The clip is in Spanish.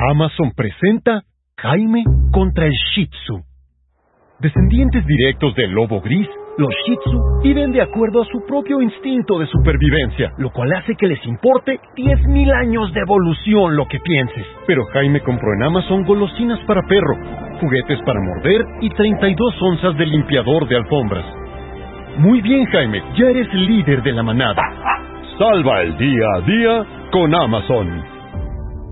Amazon presenta Jaime contra el Shih Tzu. Descendientes directos del lobo gris, los Shih Tzu viven de acuerdo a su propio instinto de supervivencia, lo cual hace que les importe 10,000 años de evolución lo que pienses. Pero Jaime compró en Amazon golosinas para perro, juguetes para morder y 32 onzas de limpiador de alfombras. Muy bien, Jaime, ya eres líder de la manada. Salva el día a día con Amazon.